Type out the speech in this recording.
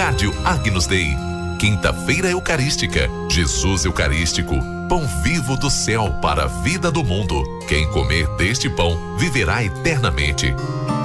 Rádio Agnus Dei. Quinta-feira Eucarística. Jesus Eucarístico. Pão vivo do céu para a vida do mundo. Quem comer deste pão viverá eternamente.